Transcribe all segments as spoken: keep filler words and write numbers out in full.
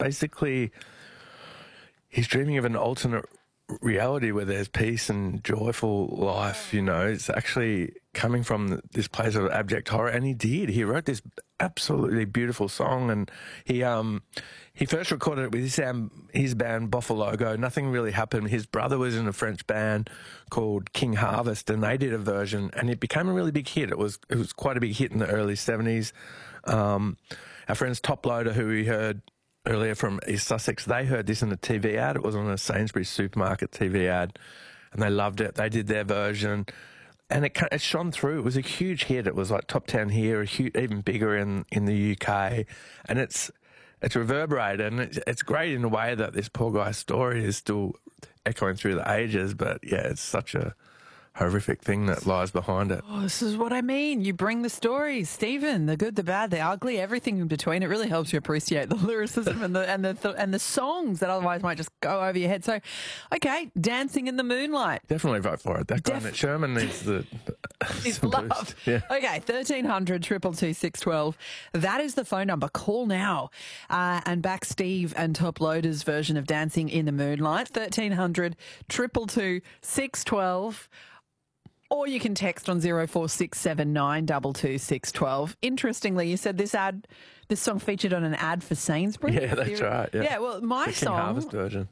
basically he's dreaming of an alternate reality where there's peace and joyful life, you know. It's actually coming from this place of abject horror, and he did. He wrote this absolutely beautiful song, and he um he first recorded it with his, um, his band Boffalogo. Nothing really happened. His brother was in a French band called King Harvest, and they did a version, and it became a really big hit. It was it was quite a big hit in the early seventies. Um, our friends Top Loader, who we heard earlier from East Sussex, they heard this in a T V ad. It was on a Sainsbury's supermarket T V ad, and they loved it. They did their version, and it, it shone through. It was a huge hit. It was like top ten here, a huge, even bigger in, in the U K, and it's it's reverberated, and it's, it's great in a way that this poor guy's story is still echoing through the ages, but yeah, it's such a horrific thing that lies behind it. Oh, this is what I mean. You bring the stories, Stephen, the good, the bad, the ugly, everything in between. It really helps you appreciate the lyricism and the and the th- and the songs that otherwise might just go over your head. So, okay, Dancing in the Moonlight. Definitely vote for it. That guy, Def- Nick Sherman, needs the Is loved. Yeah. Okay, thirteen hundred, two two two, six one two. That is the phone number. Call now uh, and back Steve and Top Loader's version of Dancing in the Moonlight. thirteen hundred, two two two, six one two. Or you can text on zero four six seven nine two two six one two. Interestingly, you said this ad, this song featured on an ad for Sainsbury's. Yeah, that's You- right. Yeah, Yeah, well, my the King song. Harvest version.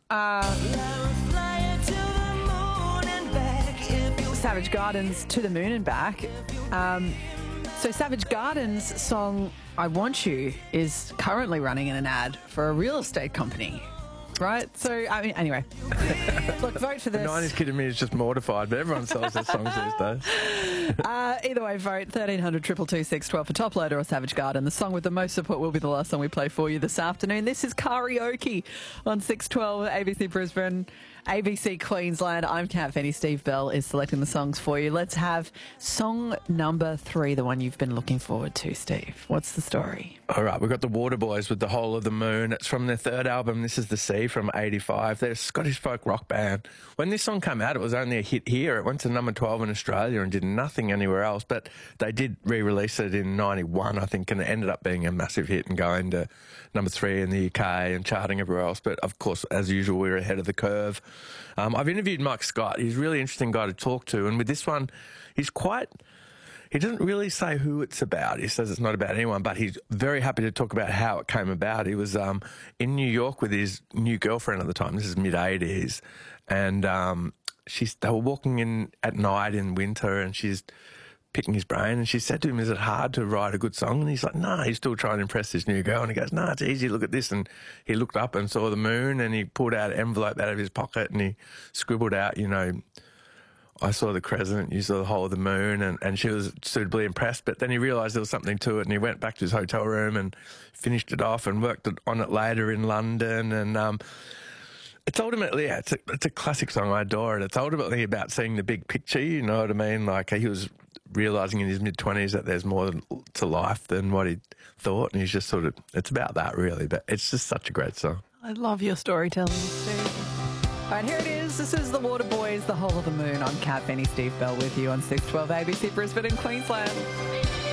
Savage Gardens, To the Moon and Back. Um, so Savage Gardens' song I Want You is currently running in an ad for a real estate company, right? So, I mean, anyway. Look, vote for The this. nineties kid in me is just mortified, but everyone sells their songs these days. Uh, either way, vote thirteen hundred, two two two, six one two for Top Loader or Savage Garden. The song with the most support will be the last song we play for you this afternoon. This is Karaoke on six twelve A B C Brisbane, A B C Queensland. I'm Kat Fenny. Steve Bell is selecting the songs for you. Let's have song number three, the one you've been looking forward to, Steve. What's the story? All right, we've got the Waterboys with The Whole of the Moon. It's from their third album, This Is the Sea, from eighty-five. They're a Scottish folk rock band. When this song came out, it was only a hit here. It went to number twelve in Australia and did nothing anywhere else, but they did re-release it in ninety-one, I think, and it ended up being a massive hit and going to number three in the U K and charting everywhere else. But, of course, as usual, we were ahead of the curve. Um, I've interviewed Mike Scott. He's a really interesting guy to talk to, and with this one, he's quite... He doesn't really say who it's about. He says it's not about anyone, but he's very happy to talk about how it came about. He was um, in New York with his new girlfriend at the time. This is mid-eighties. And um, she's, they were walking in at night in winter, and she's picking his brain. And she said to him, is it hard to write a good song? And he's like, no, nah, he's still trying to impress this new girl. And he goes, no, nah, it's easy. Look at this. And he looked up and saw the moon, and he pulled out an envelope out of his pocket, and he scribbled out, you know, I saw the crescent, you saw the whole of the moon, and, and she was suitably impressed. But then he realised there was something to it, and he went back to his hotel room and finished it off and worked on it later in London. And um, it's ultimately, yeah, it's a, it's a classic song. I adore it. It's ultimately about seeing the big picture, you know what I mean? Like, he was realising in his mid-twenties that there's more to life than what he thought, and he's just sort of, it's about that, really. But it's just such a great song. I love your storytelling, Steve. All right, here it is. This is the Waterboys, The Whole of the Moon. I'm Kat Fenny, Steve Bell with you on six twelve A B C Brisbane in Queensland.